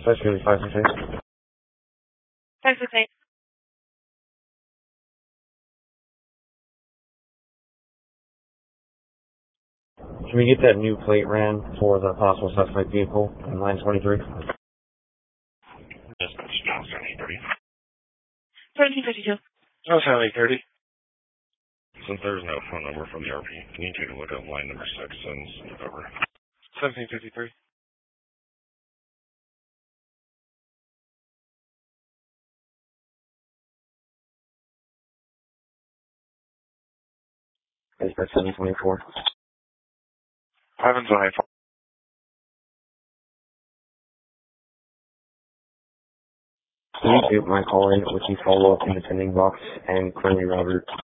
That's really 568. 568. Can we get that new plate ran for the possible suspect vehicle in line 23? Dispatch, John 7030. 1752. Oh, 7030. Since there's no phone number from the RP, can you take a look at line number 6 and send it over? 1753. Dispatch 724. 724. Can you get my call in with the follow-up in the pending box and Curly Robert